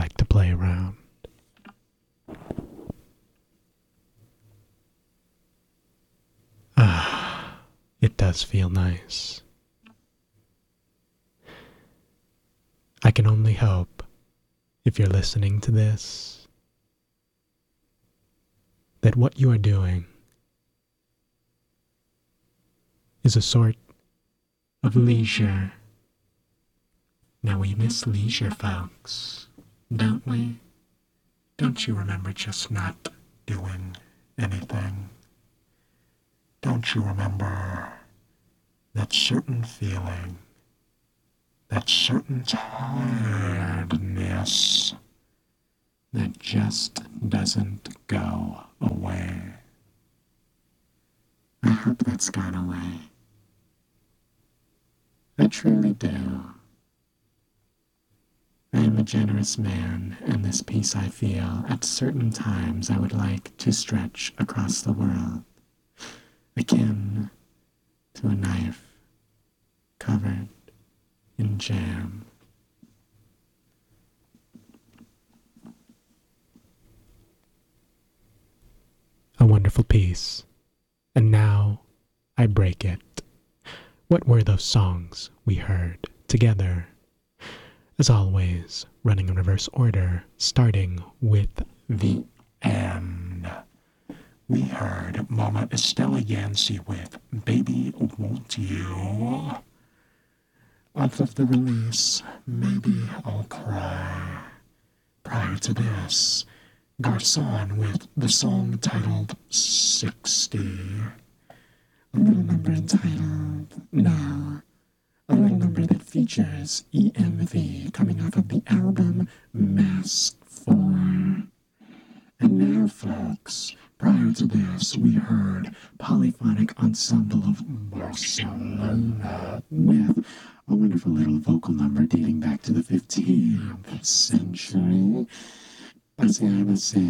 like to play around. Ah, it does feel nice. I can only hope, if you're listening to this, that what you are doing is a sort of leisure. Now we miss leisure, folks, don't we? Don't you remember just not doing anything? Don't you remember that certain feeling, that certain tiredness that just doesn't go away? I hope that's gone away. I truly do. I am a generous man, and this peace I feel at certain times I would like to stretch across the world, akin to a knife covered in jam. A wonderful piece, and now I break it. What were those songs we heard together? As always, running in reverse order, starting with the end. We heard Mama Estella Yancey with Baby Won't You? Off of the release, Maybe I'll Cry. Prior to this, Garcon with the song titled 60. A little number entitled Now. A little number that features EMV coming off of the album Mask 4. And now, folks, prior to this, we heard Polyphonic Ensemble of Barcelona with a wonderful little vocal number dating back to the 15th century. But I would say